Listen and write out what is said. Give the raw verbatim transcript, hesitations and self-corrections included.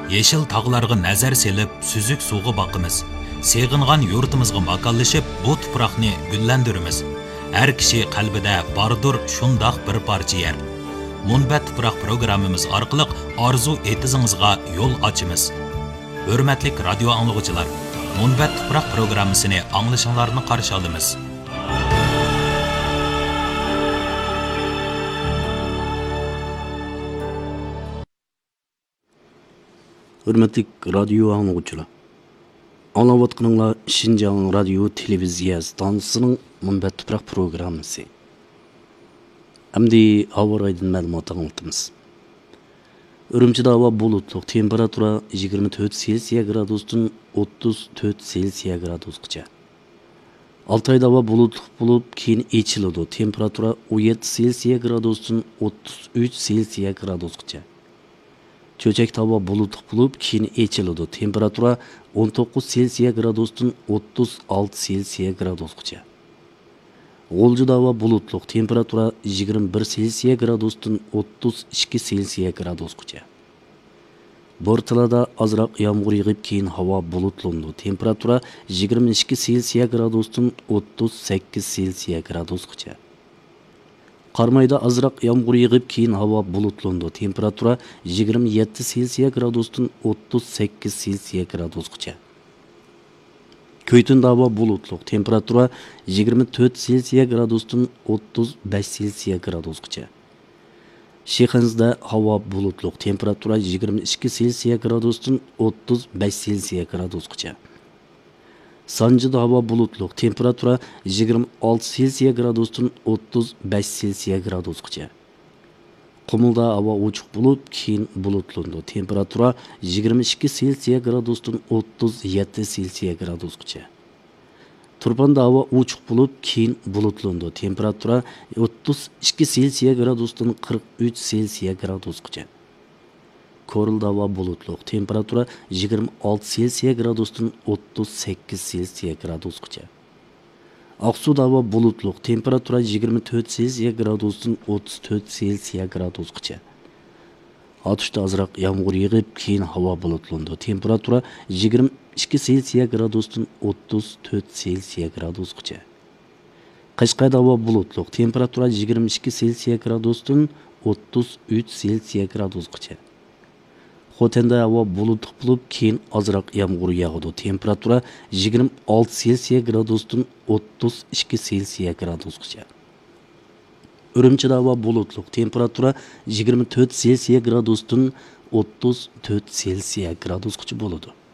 Yeşil tağlarga nazar selip, süzük suğu bakımız. Seğingan yurtumuzga makallaşıp, bu tuproqni güllendirimiz. Her kişi qalbida bardur şundaq bir parça yer. Munbat tuproq programmamiz orqali arzu etizingizga yo'l ochamiz. Hurmatli radio anglag'uchilar, Munbat tuproq programmasini anglashinglarni qarshi olamiz. Hürmetli radyo anlıqçılar. Anlavatqınыңlar Şinjan radyo televiziya stansiyasının Munbat tuproq programmasi. Әмді ауа райының мәліматы аңлатымыз. Үрімчіде ауа бұлытлық, температура yigirma to'rt Selsiya градустан o'ttiz to'rt Selsiya градусқыча. Altayda ауа бұлытлық болып, кейін ечіледі, температура on yetti Selsiya градустан o'ttiz uch Selsiya градусқыча. Çöçekte hava бұлытлық болып, кейін ечіледі, температура on to'qqiz Selsiya градустан o'ttiz olti Selsiya градусқыча. Olcuda hava bulutluq, temperatura yigirma bir Selsiya gradusdan o'ttiz ikki Selsiya gradusgacha. Bortilada azroq yomg'ir yig'ib keyin havo bulutlanadi. Temperatura yigirma ikki Selsiya gradusdan o'ttiz sakkiz Selsiya gradusgacha. Qarmayda azroq yomg'ir yig'ib keyin havo bulutlanadi. Temperatura yigirma yetti Selsiya gradusdan o'ttiz sakkiz Selsiya gradusgacha. Köytünde hava bulutluq, temperatura yigirma to'rt Selsiya gradusdan o'ttiz besh Selsiya gradusgacha. Shexinizda havo bulutluq, temperatura yigirma ikki Selsiya gradusdan o'ttiz besh Selsiya gradusgacha. Sanjida havo bulutluq, temperatura yigirma olti Selsiya gradusdan o'ttiz besh Selsiya gradusgacha. Qumulda havo ochiq bo'lib, keyin bulutlanadi. Temperatura yigirma ikki Selsiya gradusdan o'ttiz yetti Selsiya gradusgacha. Turpanda havo ochiq bo'lib, keyin bulutlanadi. Temperatura o'ttiz ikki Selsiya gradusdan qirq uch Selsiya gradusgacha. Korilda havo bulutluq, temperatura yigirma olti Selsiya gradusdan o'ttiz sakkiz Selsiya gradusgacha. Aqsuda havo bulutluq, temperatura yigirma to'rt Selsiya gradusdan o'ttiz to'rt Selsiya gradusgacha. Atışda azroq yomg'ir yig'ib, keyin havo bulutlanadi. Temperatura yigirma ikki Selsiya gradusdan o'ttiz to'rt Selsiya gradusgacha. Qashqarda havo bulutluq, temperatura yigirma ikki Selsiya gradusdan o'ttiz uch Selsiya gradusgacha. Xotenda havo bulutluq bo'lib, keyin azroq yomg'ir yog'adi. Temperatura yigirma olti Selsiya gradusdan o'ttiz ikki Selsiya gradusgacha. Urumchida havo bulutluq, temperatura yigirma to'rt Selsiya gradusdan o'ttiz to'rt Selsiya gradusgacha bo'ladi.